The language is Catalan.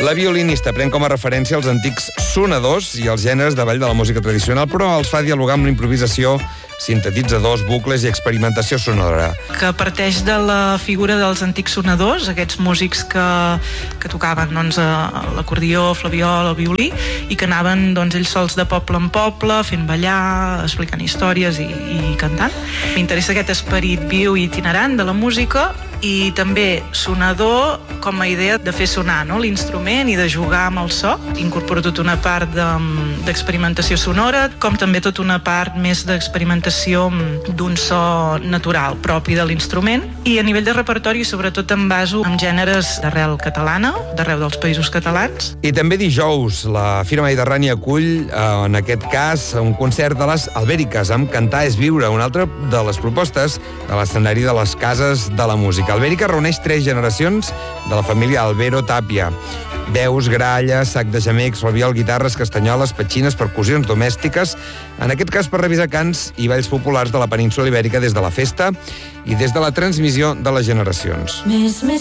La violinista pren com a referència els antics sonadors i els gèneres de ball de la música tradicional, però els fa dialogar amb la improvisació, sintetitzadors, bucles i experimentació sonora. Que parteix de la figura dels antics sonadors, aquests músics que tocaven l'acordió, flabiol, el violí, i que anaven ells sols de poble en poble, fent ballar, explicant històries i cantant. M'interessa aquest esperit viu i itinerant de la música, i també sonador com a idea de fer sonar l'instrument i de jugar amb el so. Incorpora tota una part d'experimentació sonora, com també tota una part més d'experimentació d'un so natural propi de l'instrument. I a nivell de repertori, sobretot em baso en gèneres d'arrel catalana, d'arreu dels països catalans. I també dijous, la Fira Mediterrània acull, en aquest cas, un concert de les Albèriques, amb Cantar és viure, una altra de les propostes de l'escenari de les cases de la música. Albèrica reuneix 3 generacions de la família Albero Tàpia. Veus, gralles, sac de gemecs, flabiol, guitarres, castanyoles, petxines, percussions domèstiques, en aquest cas per revisar cants i balls populars de la península Ibèrica des de la festa i des de la transmissió de les generacions.